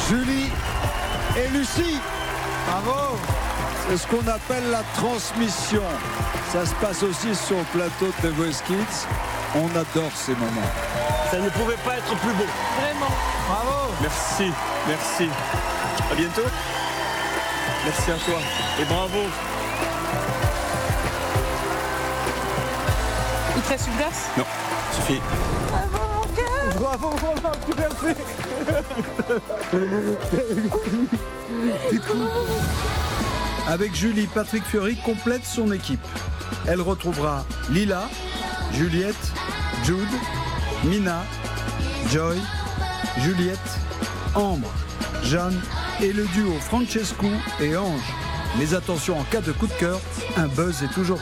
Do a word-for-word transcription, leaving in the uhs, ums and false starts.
Julie et Lucie. Bravo. C'est ce qu'on appelle la transmission. Ça se passe aussi sur le plateau de The Voice Kids. On adore ces moments. Ça ne pouvait pas être plus beau. Vraiment. Bravo. Merci, merci. À bientôt. Merci à toi et bravo. Il te reste une place? Non, suffit. Bravo, bravo, merci. Avec Julie, Patrick Fiori complète son équipe. Elle retrouvera Lila, Juliette, Jude, Mina, Joy, Juliette, Ambre, Jeanne et le duo Francesco et Ange. Mais attention, en cas de coup de cœur, un buzz est toujours